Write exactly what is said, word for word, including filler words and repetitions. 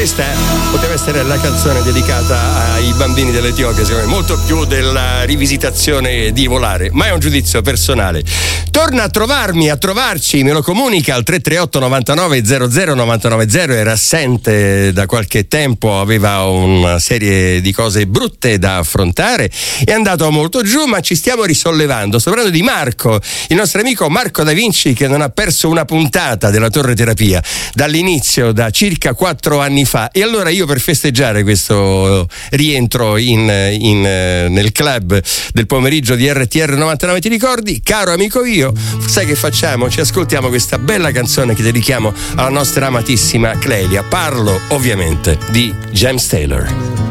questa poteva essere la canzone dedicata ai bambini dell'Etiopia, secondo me, molto più della rivisitazione di Volare, ma è un giudizio personale. Torna a trovarmi, a trovarci, me lo comunica al tre tre otto novantanove zero zero novantanove zero, era assente da qualche tempo, aveva una serie di cose brutte da affrontare, è andato molto giù, ma ci stiamo risollevando. Sto parlando di Marco, il nostro amico Marco Da Vinci, che non ha perso una puntata della Torre Terapia dall'inizio, da circa quattro anni fa. E allora io, per festeggiare questo rientro in, in, nel club del pomeriggio di R T R novantanove, ti ricordi, caro amico io, sai che facciamo? Ci ascoltiamo questa bella canzone che dedichiamo alla nostra amatissima Clelia. Parlo ovviamente di James Taylor.